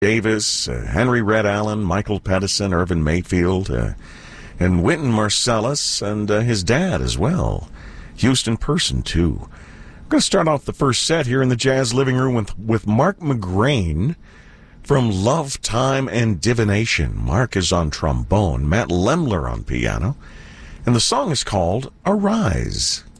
Davis, Henry Red Allen, Michael Pedersen, Irvin Mayfield, and Wynton Marsalis, and his dad as well, Houston Person, too. I'm going to start off the first set here in the Jazz Living Room with Mark McGrain from Love, Time, and Divination. Mark is on trombone, Matt Lemler on piano, and the song is called Arise.